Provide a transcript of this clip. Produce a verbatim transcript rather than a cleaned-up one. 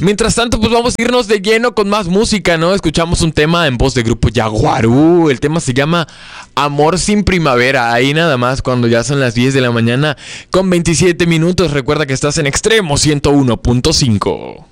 Mientras tanto, pues vamos a irnos de lleno con más música, ¿no? Escuchamos un tema en voz de grupo Yaguarú. El tema se llama Amor sin Primavera. Ahí nada más cuando ya son las diez de la mañana con veintisiete minutos. Recuerda que estás en Extremo ciento uno punto cinco.